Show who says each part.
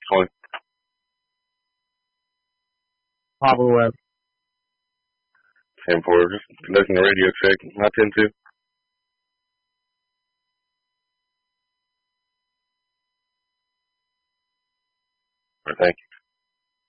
Speaker 1: calling?
Speaker 2: Pablo Webb.
Speaker 1: 10-4, just conducting a radio check. Not 10-2. All right, thank you.